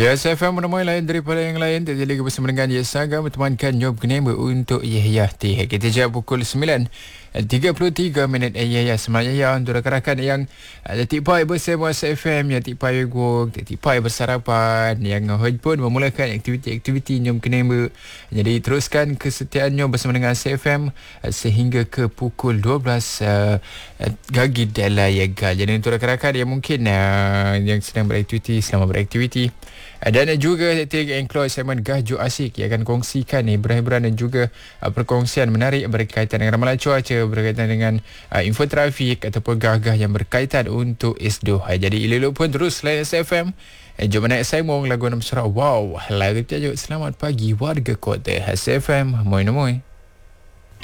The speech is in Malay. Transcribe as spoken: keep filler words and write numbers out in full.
Ya, S F M menemui lain daripada yang lain. Tadi lagi bersama dengan Yes Saga bertemankan Job Kenema untuk Yahya. Kita jawab pukul sembilan tiga puluh tiga minit. Yahya sebenarnya ya untuk rakan-rakan yang Detik Pai bersama S F M, yang Detik Pai Gog, Detik Pai bersarapan, yang Hoj pun memulakan aktiviti-aktiviti Job Kenema. Jadi teruskan kesetiaannya bersama dengan S F M sehingga ke pukul dua belas uh, gagi dalam yaga. Jadi untuk rakan-rakan yang mungkin uh, yang sedang beraktiviti, selamat beraktiviti. Dan juga Detik Enclose segmen Gahju Asik yang akan kongsikan hiburan-hiburan dan juga uh, perkongsian menarik berkaitan dengan ramalan cuaca, berkaitan dengan uh, info trafik ataupun gah-gah yang berkaitan untuk isdoh. Jadi elok pun terus layan S F M. Eh, jom naik Saimong lagu enam surat. Wow, lagu tajuk Selamat Pagi Warga Kota. S F M, moi-moi.